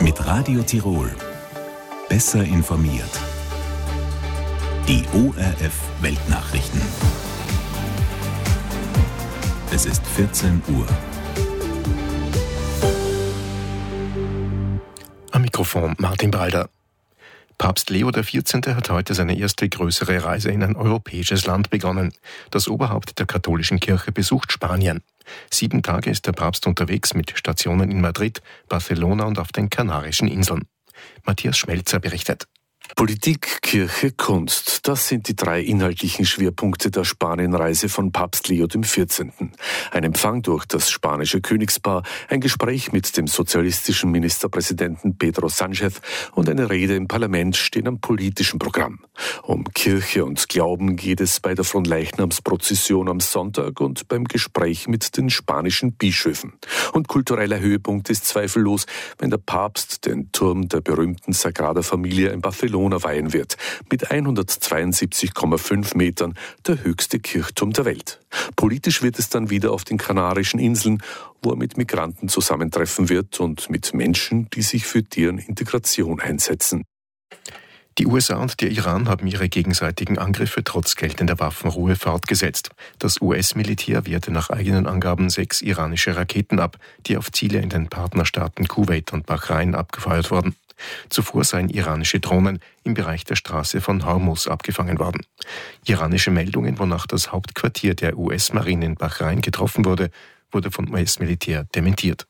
Mit Radio Tirol. Besser informiert. Die ORF Weltnachrichten. Es ist 14 Uhr. Am Mikrofon Martin Balder. Papst Leo XIV. Hat heute seine erste größere Reise in ein europäisches Land begonnen. Das Oberhaupt der katholischen Kirche besucht Spanien. 7 Tage ist der Papst unterwegs mit Stationen in Madrid, Barcelona und auf den Kanarischen Inseln. Matthias Schmelzer berichtet. Politik, Kirche, Kunst. Das sind die 3 inhaltlichen Schwerpunkte der Spanienreise von Papst Leo XIV. Ein Empfang durch das spanische Königspaar, ein Gespräch mit dem sozialistischen Ministerpräsidenten Pedro Sánchez und eine Rede im Parlament stehen am politischen Programm. Um Kirche und Glauben geht es bei der Fronleichnamsprozession am Sonntag und beim Gespräch mit den spanischen Bischöfen. Und kultureller Höhepunkt ist zweifellos, wenn der Papst den Turm der berühmten Sagrada Familia in Barcelona weihen wird, mit 172,5 Metern der höchste Kirchturm der Welt. Politisch wird es dann wieder auf den Kanarischen Inseln, wo er mit Migranten zusammentreffen wird und mit Menschen, die sich für deren Integration einsetzen. Die USA und der Iran haben ihre gegenseitigen Angriffe trotz geltender Waffenruhe fortgesetzt. Das US-Militär wehrte nach eigenen Angaben 6 iranische Raketen ab, die auf Ziele in den Partnerstaaten Kuwait und Bahrain abgefeuert wurden. Zuvor seien iranische Drohnen im Bereich der Straße von Hormuz abgefangen worden. Iranische Meldungen, wonach das Hauptquartier der US-Marine in Bahrain getroffen wurde, wurde vom US-Militär dementiert.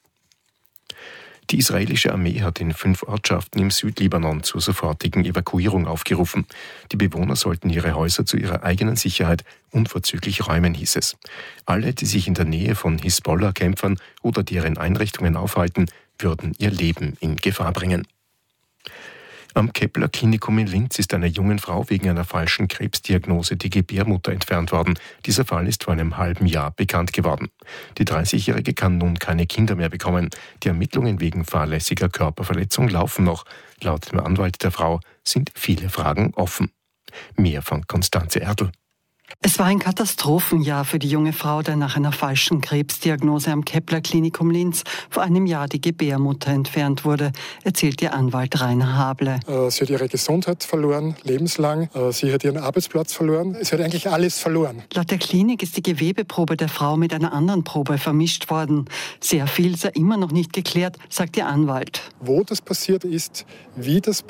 Die israelische Armee hat in 5 Ortschaften im Südlibanon zur sofortigen Evakuierung aufgerufen. Die Bewohner sollten ihre Häuser zu ihrer eigenen Sicherheit unverzüglich räumen, hieß es. Alle, die sich in der Nähe von Hisbollah-Kämpfern oder deren Einrichtungen aufhalten, würden ihr Leben in Gefahr bringen. Am Kepler-Klinikum in Linz ist einer jungen Frau wegen einer falschen Krebsdiagnose die Gebärmutter entfernt worden. Dieser Fall ist vor einem halben Jahr bekannt geworden. Die 30-Jährige kann nun keine Kinder mehr bekommen. Die Ermittlungen wegen fahrlässiger Körperverletzung laufen noch. Laut dem Anwalt der Frau sind viele Fragen offen. Mehr von Konstanze Erdl. Es war ein Katastrophenjahr für die junge Frau, der nach einer falschen Krebsdiagnose am Kepler-Klinikum Linz vor einem Jahr die Gebärmutter entfernt wurde, erzählt ihr Anwalt Rainer Hable. Sie hat ihre Gesundheit verloren, lebenslang. Sie hat ihren Arbeitsplatz verloren. Sie hat eigentlich alles verloren. Laut der Klinik ist die Gewebeprobe der Frau mit einer anderen Probe vermischt worden. Sehr viel sei immer noch nicht geklärt, sagt ihr Anwalt. Wo das passiert ist, wie das